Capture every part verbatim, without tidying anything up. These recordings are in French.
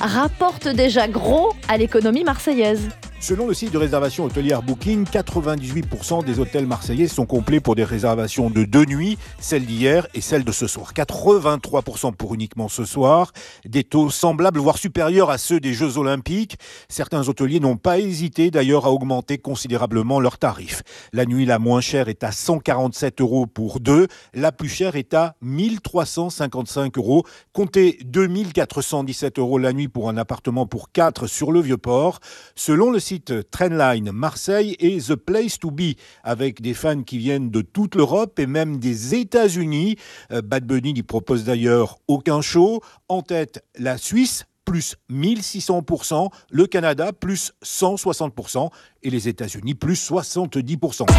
rapporte déjà gros à l'économie marseillaise. Selon le site de réservation hôtelière Booking, quatre-vingt-dix-huit pour cent des hôtels marseillais sont complets pour des réservations de deux nuits, celle d'hier et celle de ce soir. quatre-vingt-trois pour cent pour uniquement ce soir. Des taux semblables, voire supérieurs à ceux des Jeux Olympiques. Certains hôteliers n'ont pas hésité d'ailleurs à augmenter considérablement leurs tarifs. La nuit la moins chère est à cent quarante-sept euros pour deux. La plus chère est à mille trois cent cinquante-cinq euros. Comptez deux mille quatre cent dix-sept euros la nuit pour un appartement pour quatre sur le Vieux-Port. Selon le site Trendline, Marseille est the place to be, avec des fans qui viennent de toute l'Europe et même des États-Unis. Euh, Bad Bunny n'y propose d'ailleurs aucun show. En tête, la Suisse, plus mille six cents pour cent, le Canada, plus cent soixante pour cent et les États-Unis, plus soixante-dix pour cent.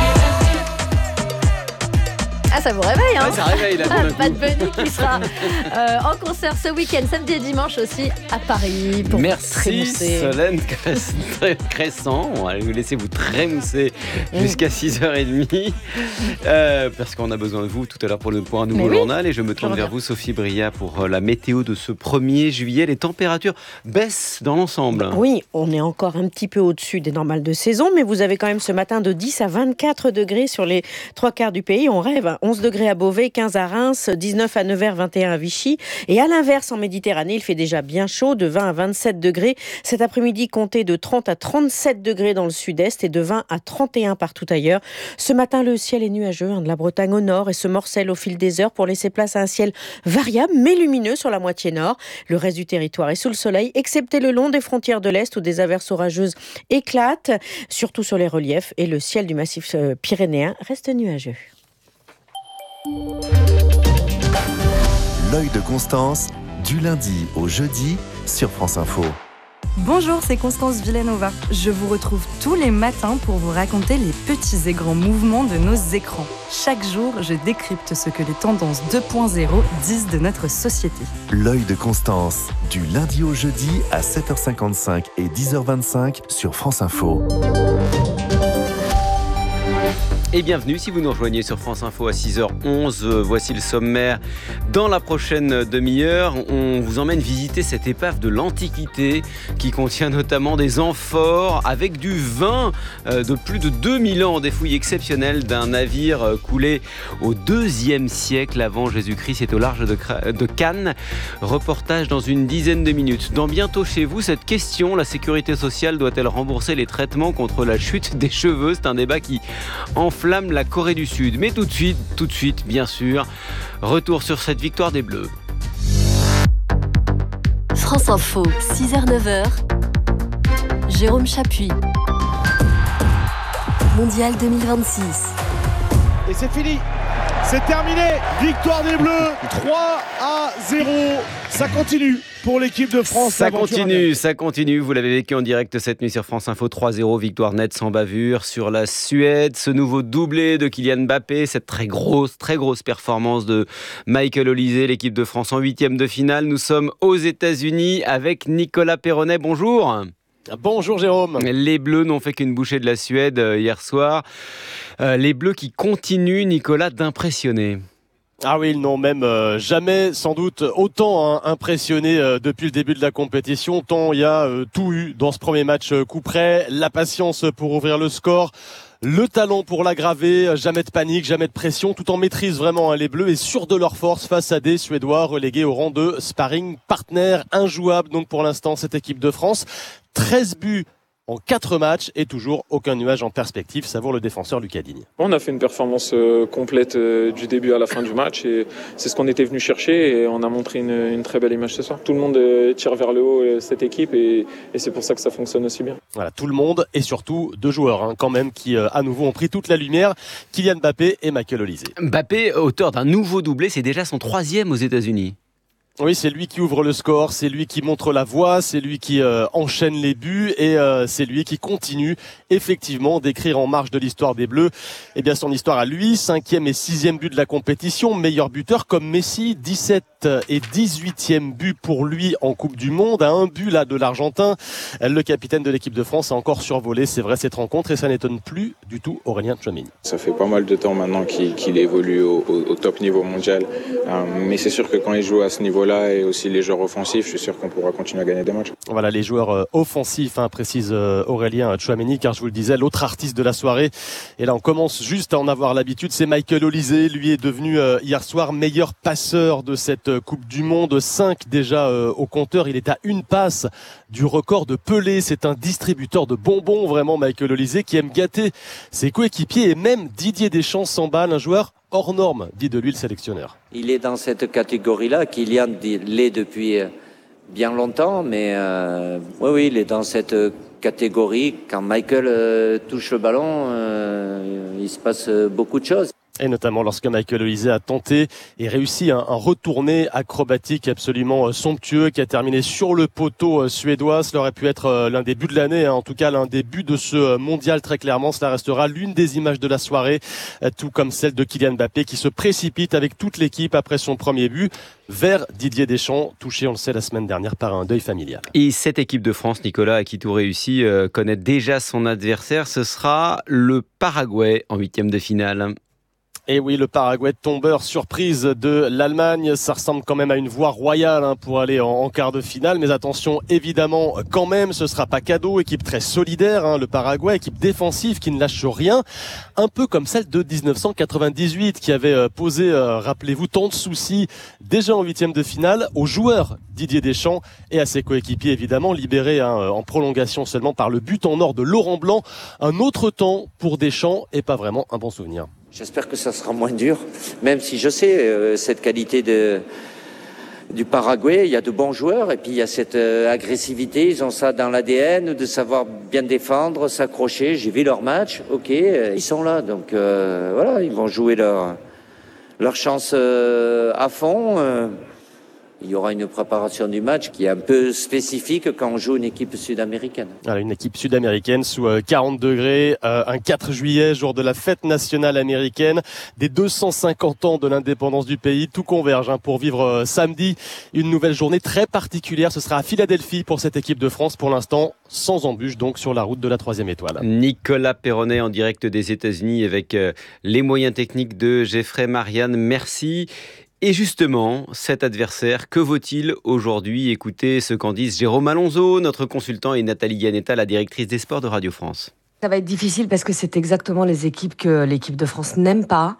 Ah, ça vous réveille, hein? Ouais, ça réveille, là, ah, Bad Bunny qui sera euh, en concert ce week-end, samedi et dimanche aussi, à Paris. Pour Merci Solène Crescent. On va vous laisser vous trémousser mmh. jusqu'à six heures trente. Euh, parce qu'on a besoin de vous tout à l'heure pour, le, pour un nouveau oui, journal. Et je me tourne vers vous, Sophie Bria, pour la météo de ce premier juillet. Les températures baissent dans l'ensemble. Oui, on est encore un petit peu au-dessus des normales de saison. Mais vous avez quand même ce matin de dix à vingt-quatre degrés sur les trois quarts du pays. On rêve. onze degrés à Beauvais, quinze à Reims, dix-neuf à Nevers, vingt et un à Vichy. Et à l'inverse, en Méditerranée, il fait déjà bien chaud, de vingt à vingt-sept degrés. Cet après-midi, comptez de trente à trente-sept degrés dans le sud-est et de vingt à trente et un partout ailleurs. Ce matin, le ciel est nuageux, hein, de la Bretagne au nord et se morcelle au fil des heures pour laisser place à un ciel variable mais lumineux sur la moitié nord. Le reste du territoire est sous le soleil, excepté le long des frontières de l'Est où des averses orageuses éclatent, surtout sur les reliefs. Et le ciel du massif pyrénéen reste nuageux. L'œil de Constance, du lundi au jeudi sur France Info. Bonjour, c'est Constance Villanova. Je vous retrouve tous les matins pour vous raconter les petits et grands mouvements de nos écrans. Chaque jour, je décrypte ce que les tendances deux point zéro disent de notre société. L'œil de Constance, du lundi au jeudi à sept heures cinquante-cinq et dix heures vingt-cinq sur France Info. Et bienvenue si vous nous rejoignez sur France Info à six heures onze. Voici le sommaire. Dans la prochaine demi-heure, on vous emmène visiter cette épave de l'Antiquité qui contient notamment des amphores avec du vin de plus de deux mille ans, des fouilles exceptionnelles d'un navire coulé au deuxième siècle avant Jésus-Christ. C'est au large de Cannes. Reportage dans une dizaine de minutes. Dans Bientôt chez vous, cette question, la sécurité sociale doit-elle rembourser les traitements contre la chute des cheveux? C'est un débat qui enflamme la Corée du Sud. Mais tout de suite, tout de suite, bien sûr, retour sur cette victoire des Bleus. France Info, six heures neuf heures, Jérôme Chapuis. Mondial deux mille vingt-six. Et c'est fini, c'est terminé. Victoire des Bleus, trois à zéro. Ça continue pour l'équipe de France. Ça continue, ça continue. Vous l'avez vécu en direct cette nuit sur France Info. trois zéro, victoire nette sans bavure sur la Suède. Ce nouveau doublé de Kylian Mbappé, cette très grosse, très grosse performance de Michael Olise, l'équipe de France en huitième de finale. Nous sommes aux États-Unis avec Nicolas Perronnet. Bonjour. Bonjour Jérôme. Les Bleus n'ont fait qu'une bouchée de la Suède hier soir. Euh, les Bleus qui continuent, Nicolas, d'impressionner. Ah oui, ils n'ont même euh, jamais sans doute autant hein, impressionné euh, depuis le début de la compétition, tant il y a euh, tout eu dans ce premier match euh, coup près, la patience pour ouvrir le score, le talent pour l'aggraver, jamais de panique, jamais de pression, tout en maîtrise vraiment hein, les Bleus et sûrs de leur force face à des Suédois relégués au rang de sparring partner, injouable donc pour l'instant cette équipe de France. treize buts en quatre matchs et toujours aucun nuage en perspective, savoure le défenseur Lucas Digne. On a fait une performance euh, complète euh, du début à la fin du match et c'est ce qu'on était venu chercher et on a montré une, une très belle image ce soir. Tout le monde euh, tire vers le haut euh, cette équipe et, et c'est pour ça que ça fonctionne aussi bien. Voilà, tout le monde et surtout deux joueurs hein, quand même qui euh, à nouveau ont pris toute la lumière, Kylian Mbappé et Michael Olise. Mbappé, auteur d'un nouveau doublé, c'est déjà son troisième aux États-Unis. Oui, c'est lui qui ouvre le score, c'est lui qui montre la voie, c'est lui qui euh, enchaîne les buts et euh, c'est lui qui continue effectivement d'écrire en marge de l'histoire des Bleus. Eh bien, son histoire à lui, cinquième et sixième but de la compétition, meilleur buteur comme Messi, dix-sept et dix-huitième but pour lui en Coupe du Monde, à un but là de l'Argentin. Le capitaine de l'équipe de France a encore survolé, c'est vrai, cette rencontre et ça n'étonne plus du tout Aurélien Tchouameni. Ça fait pas mal de temps maintenant qu'il, qu'il évolue au, au, au top niveau mondial, euh, mais c'est sûr que quand il joue à ce niveau Nicolas et aussi les joueurs offensifs, je suis sûr qu'on pourra continuer à gagner des matchs. Voilà les joueurs euh, offensifs, hein, précise euh, Aurélien Tchouameni, car je vous le disais, l'autre artiste de la soirée, et là on commence juste à en avoir l'habitude, c'est Michael Olise. Lui est devenu euh, hier soir meilleur passeur de cette euh, Coupe du Monde, cinq déjà euh, au compteur. Il est à une passe du record de Pelé. C'est un distributeur de bonbons, vraiment, Michael Olise, qui aime gâter ses coéquipiers, et même Didier Deschamps s'emballe, un joueur hors norme, dit de lui le sélectionneur. Il est dans cette catégorie-là, Kylian l'est depuis bien longtemps, mais euh, oui, oui, il est dans cette catégorie. Quand Michael euh, touche le ballon, euh, il se passe beaucoup de choses. Et notamment lorsque Michael Olise a tenté et réussi un, un retourné acrobatique absolument somptueux qui a terminé sur le poteau suédois. Cela aurait pu être l'un des buts de l'année, hein, en tout cas l'un des buts de ce mondial très clairement. Cela restera l'une des images de la soirée, tout comme celle de Kylian Mbappé qui se précipite avec toute l'équipe après son premier but vers Didier Deschamps, touché, on le sait, la semaine dernière par un deuil familial. Et cette équipe de France, Nicolas, à qui tout réussit, euh, connaît déjà son adversaire. Ce sera le Paraguay en huitième de finale. Et oui, le Paraguay, tombeur surprise de l'Allemagne. Ça ressemble quand même à une voie royale, hein, pour aller en, en quart de finale. Mais attention, évidemment, quand même, ce sera pas cadeau. Équipe très solidaire, hein, le Paraguay, équipe défensive qui ne lâche rien. Un peu comme celle de dix-neuf cent quatre-vingt-dix-huit qui avait euh, posé, euh, rappelez-vous, tant de soucis déjà en huitième de finale aux joueurs Didier Deschamps et à ses coéquipiers, évidemment, libérés, hein, en prolongation seulement par le but en or de Laurent Blanc. Un autre temps pour Deschamps et pas vraiment un bon souvenir. J'espère que ça sera moins dur, même si je sais euh, cette qualité de, du Paraguay, il y a de bons joueurs et puis il y a cette euh, agressivité, ils ont ça dans l'A D N, de savoir bien défendre, s'accrocher. J'ai vu leur match, ok, euh, ils sont là, donc euh, voilà, ils vont jouer leur, leur chance euh, à fond. Euh. Il y aura une préparation du match qui est un peu spécifique quand on joue une équipe sud-américaine. Alors, une équipe sud-américaine sous quarante degrés, euh, un quatre juillet, jour de la fête nationale américaine, des deux cent cinquante ans de l'indépendance du pays. Tout converge, hein, pour vivre euh, samedi une nouvelle journée très particulière. Ce sera à Philadelphie pour cette équipe de France, pour l'instant sans embûche, donc sur la route de la troisième étoile. Nicolas Perronnet en direct des États-Unis avec euh, les moyens techniques de Jeffrey Marianne. Merci. Et justement, cet adversaire, que vaut-il aujourd'hui? Écoutez ce qu'en disent Jérôme Alonso, notre consultant, et Nathalie Ganetta, la directrice des sports de Radio France. Ça va être difficile parce que c'est exactement les équipes que l'équipe de France n'aime pas.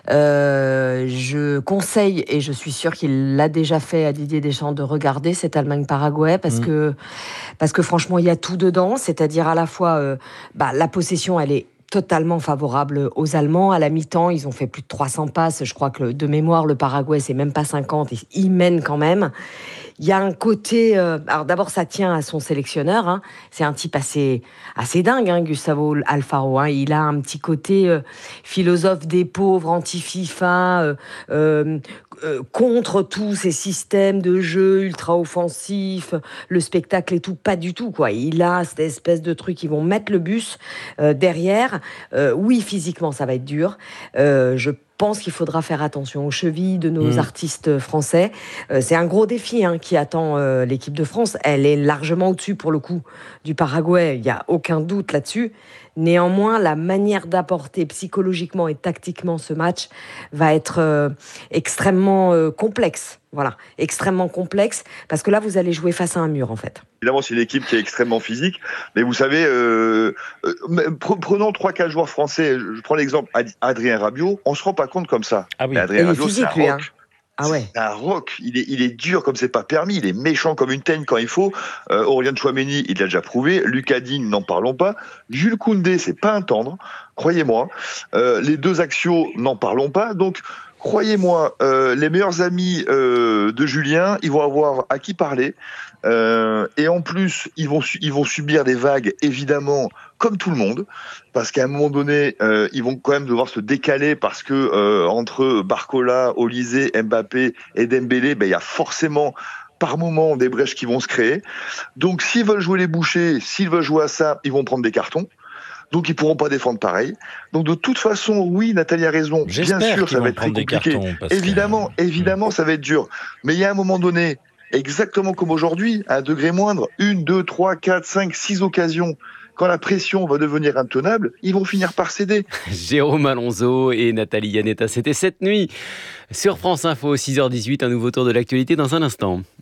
Euh, je conseille, et je suis sûre qu'il l'a déjà fait à Didier Deschamps, de regarder cette Allemagne-Paraguay parce mmh. que parce que franchement, il y a tout dedans. C'est-à-dire à la fois, euh, bah, la possession, elle est totalement favorable aux Allemands. À la mi-temps, ils ont fait plus de trois cents passes. Je crois que de mémoire, le Paraguay, c'est même pas cinquante. Ils mènent quand même. Il y a un côté... Euh, alors d'abord, ça tient à son sélectionneur. Hein. C'est un type assez, assez dingue, hein, Gustavo Alfaro. Hein. Il a un petit côté euh, philosophe des pauvres, anti-FIFA, euh, euh, euh, contre tous ces systèmes de jeu ultra-offensifs, le spectacle et tout. Pas du tout, quoi. Il a cette espèce de truc, ils vont mettre le bus euh, derrière. Euh, oui, physiquement, ça va être dur. Euh, je pense qu'il faudra faire attention aux chevilles de nos mmh. artistes français. Euh, c'est un gros défi, hein, qui attend euh, l'équipe de France. Elle est largement au-dessus, pour le coup, du Paraguay. Il n'y a aucun doute là-dessus. Néanmoins, la manière d'apporter psychologiquement et tactiquement ce match va être euh, extrêmement euh, complexe. Voilà, extrêmement complexe, parce que là, vous allez jouer face à un mur, en fait. Évidemment, c'est une équipe qui est extrêmement physique, mais vous savez, euh, euh, prenons trois quatre joueurs français. Je prends l'exemple Adrien Rabiot, on se rend pas compte comme ça. Ah oui. Adrien Rabiot, c'est un rock. Hein. Ah ouais. C'est un rock. Il est, il est dur comme c'est pas permis. Il est méchant comme une teigne quand il faut. Euh, Aurélien Tchouameni, il l'a déjà prouvé. Lucas Digne, n'en parlons pas. Jules Koundé, c'est pas un tendre, croyez-moi. Euh, les deux Axios, n'en parlons pas. Donc, croyez-moi, euh, les meilleurs amis euh, de Julien, ils vont avoir à qui parler. Euh, et en plus, ils vont, ils vont subir des vagues, évidemment, comme tout le monde, parce qu'à un moment donné, euh, ils vont quand même devoir se décaler parce que euh, entre Barcola, Olise, Mbappé et Dembélé, ben, il y a forcément par moment des brèches qui vont se créer. Donc, s'ils veulent jouer les bouchers, s'ils veulent jouer à ça, ils vont prendre des cartons. Donc, ils pourront pas défendre pareil. Donc, de toute façon, oui, Nathalie a raison. J'espère Bien sûr, ça va être très compliqué. Cartons, évidemment, que... évidemment, mmh. ça va être dur. Mais il y a un moment donné, exactement comme aujourd'hui, à un degré moindre, une, deux, trois, quatre, cinq, six occasions quand la pression va devenir intenable, ils vont finir par céder. Jérôme Alonso et Nathalie Yanetta, c'était cette nuit sur France Info, six heures dix-huit, un nouveau tour de l'actualité dans un instant.